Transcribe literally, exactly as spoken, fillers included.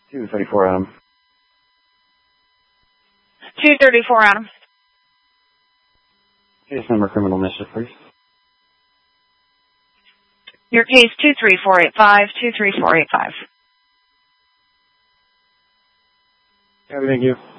two thirty-four, Adam. two thirty-four, Adam. Case number criminal mischief, please. Your case two three four eight five, two three four eight five. Okay, thank you.